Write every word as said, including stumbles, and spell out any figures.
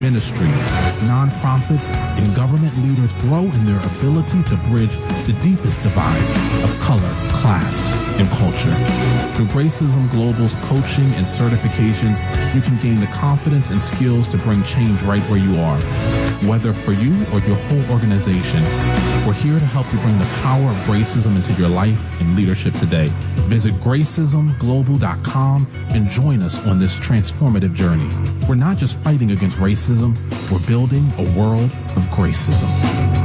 Ministries, nonprofits, and government leaders grow in their ability to bridge the deepest divides of color, class, and culture. Through Gracism Global's coaching and certifications, you can gain the confidence and skills to bring change right where you are. Whether for you or your whole organization, we're here to help you bring the power of Gracism into your life and leadership today. Visit gracism global dot com and join us on this transformative journey. We're not just fighting against racism, we're building a world of Gracism.